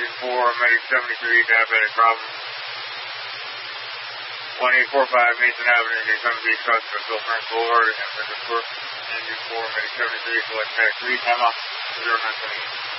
Medic 73, diabetic problem. 1845 Mason Avenue, Daytona Beach, Scottsville, Frank Boulevard, and Engine 4, Medic 73, select track 3, time off, 0928.